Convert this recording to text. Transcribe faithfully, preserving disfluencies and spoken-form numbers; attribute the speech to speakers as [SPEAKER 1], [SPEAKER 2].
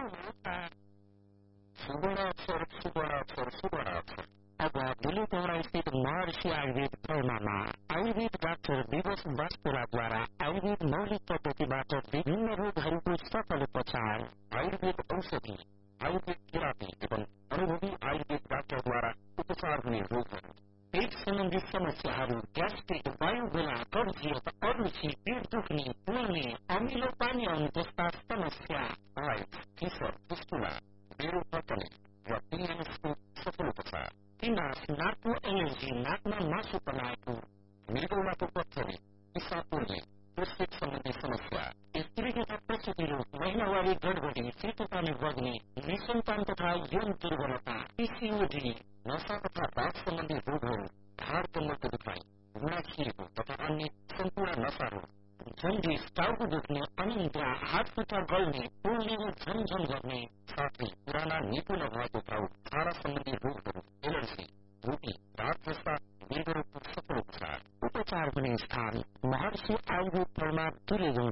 [SPEAKER 1] सुवर्णाक्षर सुवर्णाक्षर सुवर्णाक्षर अब दिल्ली स्थित महर्षि आयुर्वेद फर्मामा आयुर्वेद डाक्टर दिवस वास्तुलाद्वारा आयुर्वेद मौलिक पद्धतिबाट विभिन्न रोगहरूको सफल उपचार, आयुर्वेद औषधि, आयुर्वेद थेरापी एवं अनुभवी आयुर्वेद डाक्टरद्वारा उपचार हुने रोगहरू, पेट सम्बन्धी समस्याहरू, ग्यास्ट्रिक, वायुगुला, कब्जियत, अरुचि, पेट दुख्ने, पोल्ने, अमिलो पानी आउने जस्ता समस्या, आइस, फिसर, फिस्टुला, बेरो पतने र पिएनएसको सफल उपचार, पिनास, नाकको एलर्जी, नाकमा मासु पलाएको, मृगौलाको पत्थरी, पिसाब पोल्ने, प्रोस्टेट सम्बन्धी समस्या, स्त्री तथा प्रसुति रोग, महिनावारी गडबडी, सेतो पानी बग्ने, निसन्तान तथा यौन दुर्बलता, पीसीओडी, नशा तथा बाथ सम्बन्धी रोगहरू, हाड कम्मरको दुखाइ, गुणाखिएको तथा अन्य सम्पूर्ण नशा रोग, जन्डिस, टाउको दुख्ने, अनिद्रा, हात खुट्टा गल्ने, पोल्ने र झमझम गर्ने, साथै पुराना निको नभएको घाउ, छाला सम्बन्धी रोगहरू, एलर्जी, धुपी, दाँत जस्ता रोगहरूको सफल उपचार। उपचार हुने स्थान महर्षि आयुर्वेद फर्मा तुलेगुण